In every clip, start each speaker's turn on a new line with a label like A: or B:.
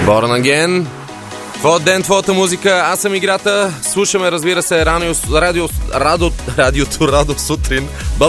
A: Born Again. Твоя ден, твоята музика. Аз съм играта. Слушаме, разбира се, радиото сутрин.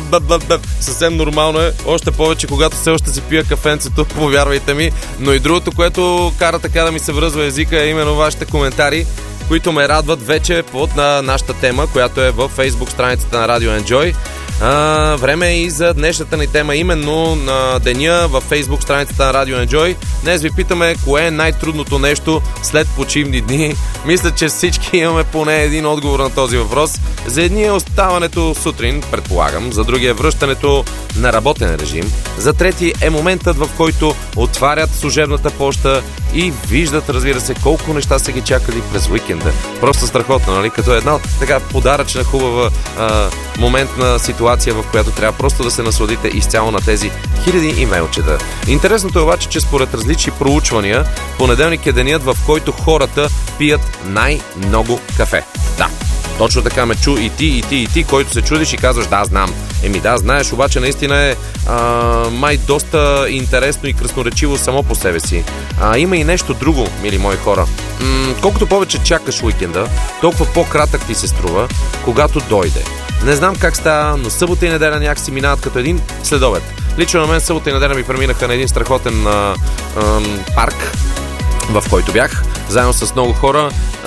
A: Съвсем нормално е. Още повече, когато все още си пия кафенцето, повярвайте ми. Но и другото, което кара така да ми се връзва езика, е именно вашите коментари, които ме радват вече под на нашата тема, която е във Facebook страницата на Radio Enjoy. Време е и за днешната ни тема, именно на деня във Facebook страницата на Radio Enjoy. Днес ви питаме кое е най-трудното нещо след почивни дни. Мисля, че всички имаме поне един отговор на този въпрос. За едни е оставането сутрин, предполагам, за други е връщането на работен режим, за трети е моментът, в който отварят служебната поща и виждат, разбира се, колко неща са ги чакали през уикенда. Просто страхотно, нали? Като една така подаръчна, хубава моментна ситуация, в която трябва просто да се насладите изцяло на тези хиляди имейлчета. Интересното е обаче, че според различни проучвания, понеделник е денят, в който хората пият най-много кафе. Да, точно така ме чу и ти, който се чудиш и казваш, да, знам. Да, знаеш, обаче наистина е май доста интересно и красноречиво само по себе си. Има и нещо друго, мили мои хора. Колкото повече чакаш уикенда, толкова по-кратък ти се струва, когато дойде. Не знам как става, но събота и неделя някак си минават като един следобед. Лично на мен събота и неделя ми преминаха на един страхотен парк, в който бях, заедно с много хора.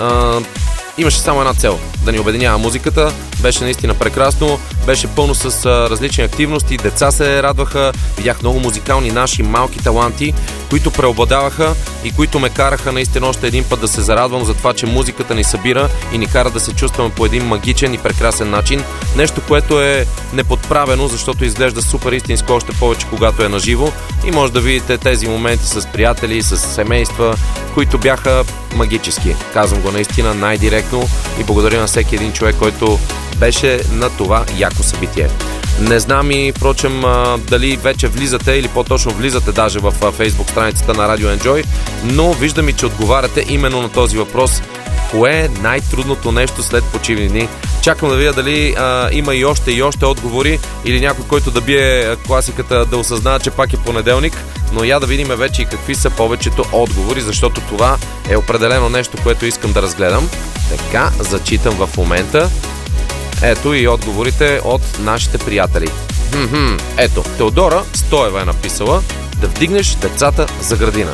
A: Имаше само една цел – да ни обединява музиката. Беше наистина прекрасно, беше пълно с различни активности, деца се радваха, видях много музикални наши малки таланти, които преобладаваха и които ме караха наистина още един път да се зарадвам за това, че музиката ни събира и ни кара да се чувстваме по един магичен и прекрасен начин. Нещо, което е неподправено, защото изглежда супер истинско, още повече когато е наживо, и може да видите тези моменти с приятели, с семейства, които бяха магически. Казвам го наистина най-директно и благодаря на всеки един човек, който беше на това яко събитие. Не знам и, впрочем, дали вече влизате или по-точно влизате даже в Facebook страницата на Radio Enjoy, но виждам и, че отговаряте именно на този въпрос. Кое е най-трудното нещо след почивни дни? Чакам да видя дали има и още отговори, или някой, който да бие класиката, да осъзнава, че пак е понеделник, но я да видим вече и какви са повечето отговори, защото това е определено нещо, което искам да разгледам. Така, зачитам в момента. Ето и отговорите от нашите приятели. Ето, Теодора Стоева е написала: да вдигнеш децата за градина.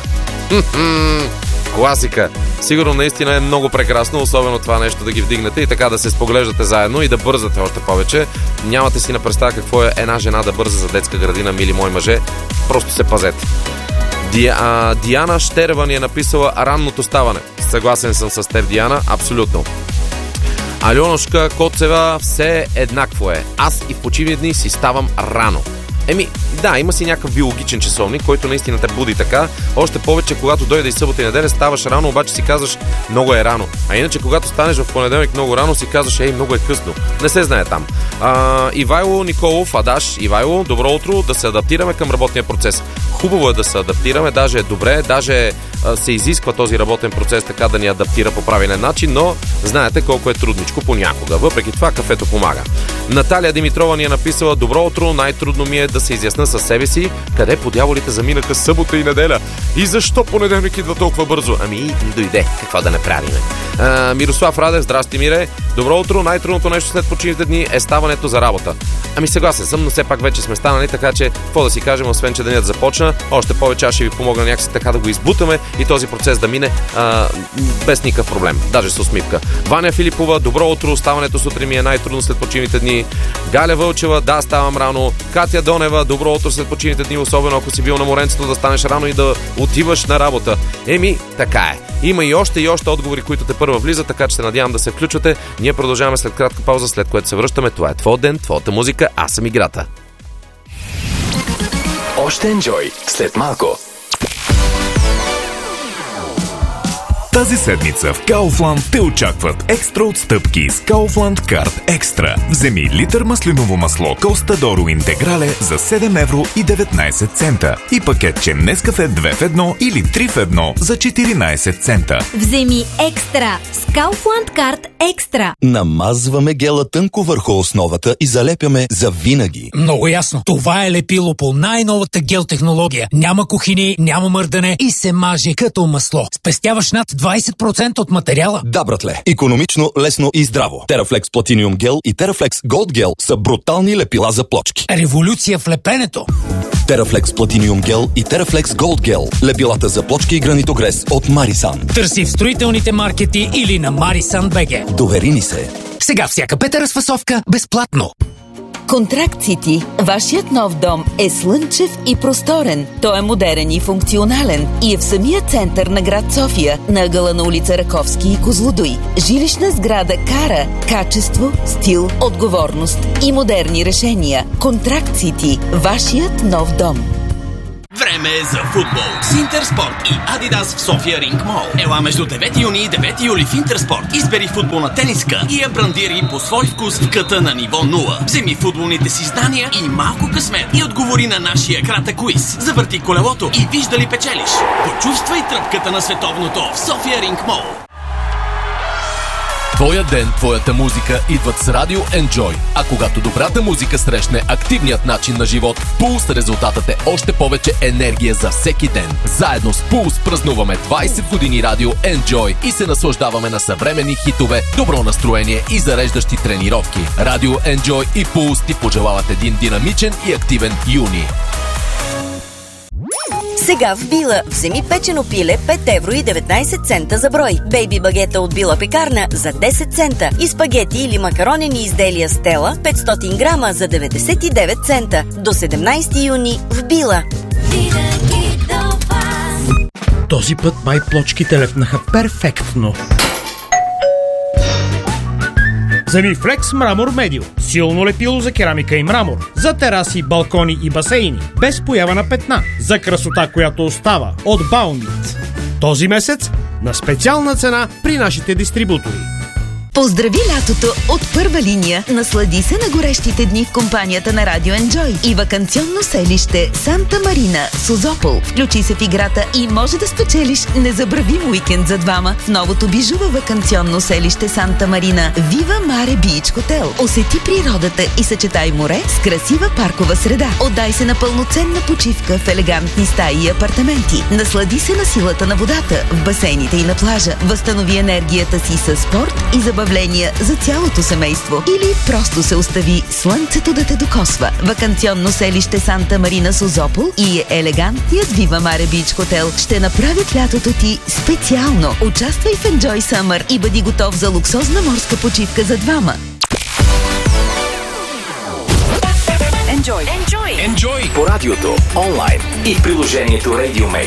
A: Класика. Сигурно наистина е много прекрасно, особено това нещо да ги вдигнете и така да се споглеждате заедно и да бързате още повече. Нямате си на представа какво е една жена да бърза за детска градина, мили мои мъже. Просто се пазете. Диана Щерева ни е написала: ранното ставане. Съгласен съм с теб, Диана, абсолютно. Аленошка Коцева: все еднакво е. Аз и в почивни дни си ставам рано. Да, има си някакъв биологичен часовник, който наистина те буди така. Още повече, когато дойде и събота и неделя, ставаш рано, обаче си казваш, много е рано. А иначе, когато станеш в понеделник много рано, си казваш, много е късно. Не се знае там. Ивайло Николов, Ивайло, добро утро, да се адаптираме към работния процес. Хубаво е да се адаптираме, даже е добре, даже се изисква този работен процес така да ни адаптира по правилен начин, но знаете колко е трудничко понякога. Въпреки това, кафето помага. Наталия Димитрова ни е написала: добро утро, най-трудно ми е да се изясна със себе си къде по дяволите заминаха събота и неделя и защо понеделник идва толкова бързо. Дойде, какво да направим. Мирослав Радев, здрасти, Мире. Добро утро, най-трудното нещо след почивните дни е ставането за работа. Съгласен съм, но все пак вече сме станали, така че какво да си кажем, освен че денят започна, още повече аз ще ви помогна някакси така да го избутаме и този процес да мине без никакъв проблем, даже с усмивка. Ваня Филипова: добро утро, ставането сутрин ми е най-трудно след почивните дни. Галя Вълчева: да, ставам рано. Катя Донева: добро утро след почивните дни, особено ако си бил на моренцето, да станеш рано и да отиваш на работа. Така е. Има и още отговори, които те първа влизат, така че се надявам да се включвате. Ние продължаваме след кратка пауза, след което се връщаме. Това е твой ден, твоята музика, аз съм играта.
B: Още Enjoy след малко. Тази седмица в Kaufland те очакват екстра отстъпки с Kaufland Card Extra. Вземи литър маслиново масло Костадоро Интеграле за 7,19 евро и пакетче Нескафе 2 в 1 или 3 в 1 за 14 цента.
C: Вземи екстра с Kaufland Card Extra.
D: Намазваме гела тънко върху основата и залепяме за винаги.
E: Много ясно. Това е лепило по най-новата гел технология. Няма кухини, няма мърдане и се маже като масло. Спестяваш над 20% от материала.
D: Да, братле. Икономично, лесно и здраво. Teraflex Platinum Gel и Teraflex Gold Gel са брутални лепила за плочки.
E: Революция в лепенето.
D: Teraflex Platinum Gel и Teraflex Gold Gel. Лепилата за плочки и гранитогрес от Marisan.
E: Търси в строителните маркети или на Marisan.bg.
D: Довери ни се.
E: Сега всяка пета разфасовка безплатно.
F: Контракт Сити. Вашият нов дом е слънчев и просторен. Той е модерен и функционален и е в самия център на град София, на ъгъла на улица Раковски и Козлодуй. Жилищна сграда кара качество, стил, отговорност и модерни решения. Контракт Сити. Вашият нов дом.
G: Време е за футбол с Интерспорт и Адидас в София Ринг Мол. Ела между 9 юни и 9 юли в Интерспорт. Избери футболна тениска и я брандири по свой вкус в къта на ниво 0. Вземи футболните си знания и малко късмет и отговори на нашия кратък квиз. Завърти колелото и виж дали печелиш. Почувствай тръпката на световното в София Ринг Мол.
H: Твоя ден, твоята музика идват с Радио Enjoy. А когато добрата музика срещне активният начин на живот, в Пулс резултатът е още повече енергия за всеки ден. Заедно с Пулс празнуваме 20 години Радио Enjoy и се наслаждаваме на съвременни хитове, добро настроение и зареждащи тренировки. Радио Enjoy и Пулс ти пожелават един динамичен и активен юни.
I: Сега в Била вземи печено пиле 5 евро и 19 цента за брой. Бейби багета от Била пекарна за 10 цента. И спагети или макаронени изделия Стела 500 грама за 99 цента. До 17 юни в Била.
J: Този път май плочките лепнаха перфектно. Вземи Flex Мрамор Медио. Силно лепило за керамика и мрамор. За тераси, балкони и басейни. Без поява на петна. За красота, която остава. От Baumit. Този месец на специална цена при нашите дистрибутори.
F: Поздрави лятото от първа линия. Наслади се на горещите дни в компанията на Радио Enjoy и ваканционно селище Санта Марина, Созопол. Включи се в играта и може да спечелиш незабравим уикенд за двама в новото бижува ваканционно селище Санта Марина. Viva Mare Beach Hotel. Усети природата и съчетай море с красива паркова среда. Отдай се на пълноценна почивка в елегантни стаи и апартаменти. Наслади се на силата на водата в басейните и на плажа. Възстанови енергията си със спорт и забавление за цялото семейство. Или просто се остави слънцето да те докосва. Ваканционно селище Санта Марина Созопол и елегантният Viva Mare Beach Hotel ще направят лятото ти специално. Участвай в Enjoy Summer и бъди готов за луксозна морска почивка за двама.
K: Enjoy по радиото, онлайн и в приложението Radio Mate.